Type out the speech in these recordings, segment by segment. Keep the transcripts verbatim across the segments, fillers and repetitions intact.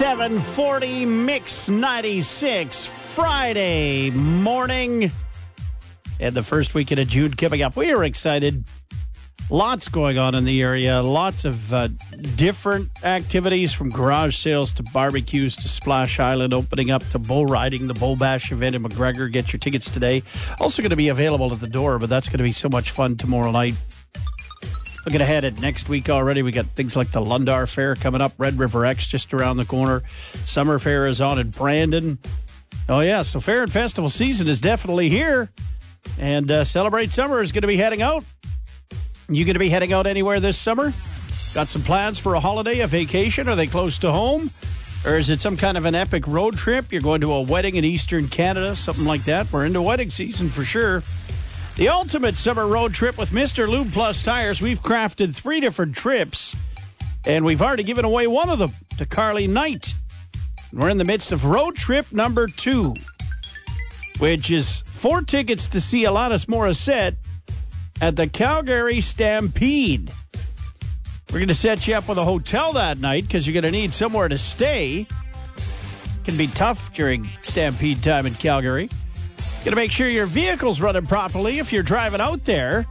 seven forty Mix ninety-six, Friday morning. And the first weekend of June coming up. We are excited. Lots going on in the area. Lots of uh, different activities, from garage sales to barbecues to Splash Island opening up to bull riding, the Bull Bash event in McGregor. Get your tickets today. Also going to be available at the door, but that's going to be so much fun tomorrow night. Looking ahead at next week already, we got things like the Lundar Fair coming up, Red River X just around the corner. Summer Fair is on in Brandon. Oh, yeah, so fair and festival season is definitely here. And uh, Celebrate Summer is going to be heading out. You going to be heading out anywhere this summer? Got some plans for a holiday, a vacation? Are they close to home? Or is it some kind of an epic road trip? You're going to a wedding in Eastern Canada, something like that. We're into wedding season for sure. The ultimate summer road trip with Mister Lube Plus Tires. We've crafted three different trips, and we've already given away one of them to Carly Knight. We're in the midst of road trip number two, which is four tickets to see Alanis Morissette at the Calgary Stampede. We're going to set you up with a hotel that night because you're going to need somewhere to stay. Can be tough during Stampede time in Calgary. Going to make sure your vehicle's running properly if you're driving out there.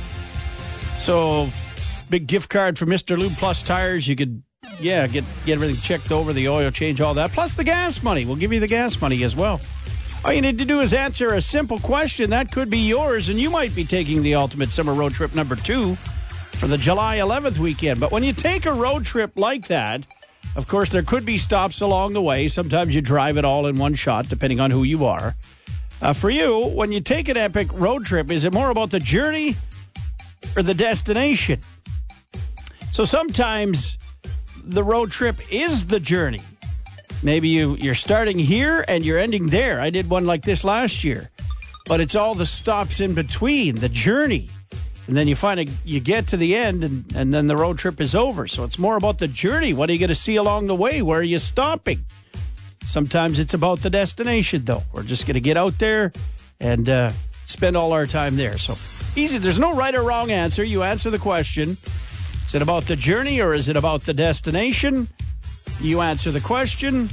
So, big gift card for Mister Lube Plus Tires. You could, yeah, get, get everything checked over, the oil change, all that. Plus the gas money. We'll give you the gas money as well. All you need to do is answer a simple question. That could be yours, and you might be taking the ultimate summer road trip number two for the July eleventh weekend. But when you take a road trip like that, of course, there could be stops along the way. Sometimes you drive it all in one shot, depending on who you are. Uh, for you, when you take an epic road trip, is it more about the journey or the destination? So sometimes the road trip is the journey. Maybe you, you're starting here and you're ending there. I did one like this last year. But it's all the stops in between, the journey. And then you find a, you get to the end, and, and then the road trip is over. So it's more about the journey. What are you going to see along the way? Where are you stopping? Sometimes it's about the destination, though. We're just going to get out there and uh, spend all our time there. So easy. There's no right or wrong answer. You answer the question. Is it about the journey or is it about the destination? You answer the question,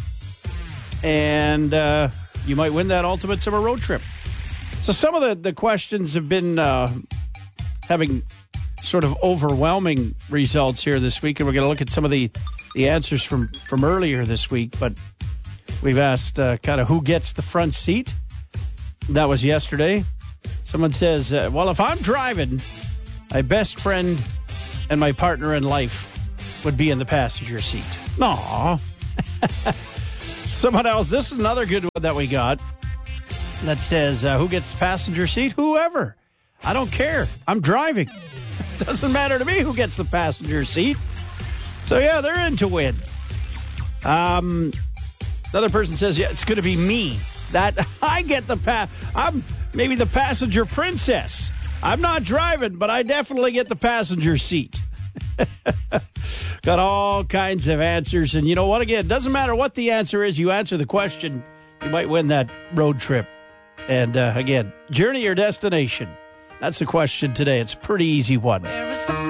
and uh, you might win that ultimate summer road trip. So some of the, the questions have been uh, having sort of overwhelming results here this week, and we're going to look at some of the, the answers from, from earlier this week. But we've asked uh, kind of who gets the front seat. That was yesterday. Someone says, uh, well, if I'm driving, my best friend and my partner in life would be in the passenger seat. Aw. Someone else, this is another good one that we got that says, uh, who gets the passenger seat? Whoever. I don't care. I'm driving. Doesn't matter to me who gets the passenger seat. So, yeah, they're in to win. Um... Another person says, yeah, it's going to be me. That I get the pass. I'm maybe the passenger princess. I'm not driving, but I definitely get the passenger seat. Got all kinds of answers. And you know what? Again, it doesn't matter what the answer is. You answer the question, you might win that road trip. And uh, again, journey or destination? That's the question today. It's a pretty easy one.